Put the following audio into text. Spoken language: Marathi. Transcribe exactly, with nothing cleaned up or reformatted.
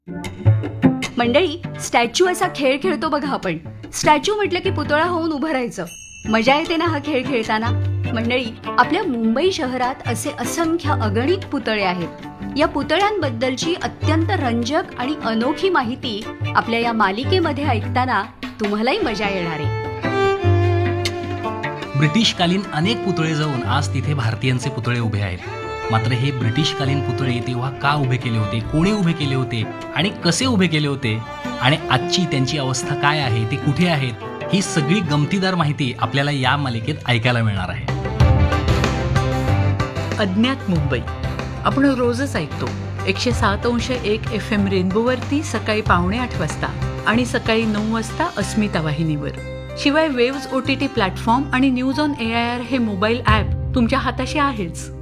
मंडळी, स्टॅच्यू असा खेळ खेळतो बघा आपण. स्टॅच्यू म्हटलं की पुतळा होऊन उभं राहायचं. मजा येते ना हा खेळ खेळताना. मंडळी, आपल्या मुंबई शहरात असे असंख्य अगणित पुतळे आहेत. या पुतळ्यांबद्दलची अत्यंत रंजक आणि अनोखी माहिती आपल्या या मालिकेमध्ये ऐकताना तुम्हालाही मजा येणार आहे. ब्रिटिशकालीन अनेक पुतळे जाऊन आज तिथे भारतीयांचे पुतळे उभे आहेत. मात्र हे ब्रिटिशकालीन पुतळे तेव्हा का उभे केले होते, कोणी उभे केले होते आणि कसे उभे केले होते आणि आजची त्यांची अवस्था काय आहे, ते कुठे आहेत, ही सगळी गमतीदार माहिती आपल्याला या मालिकेत ऐकायला मिळणार आहे. अज्ञात मुंबई आपण रोजच ऐकतो. एकशे सात अंश एक एफ एम रेनबोवरती सकाळी पावणे आठ वाजता आणि सकाळी नऊ वाजता अस्मिता वाहिनीवर. शिवाय waves O T T platform आणि news on A I R हे मोबाईल ॲप तुमच्या हाताशी आहेच.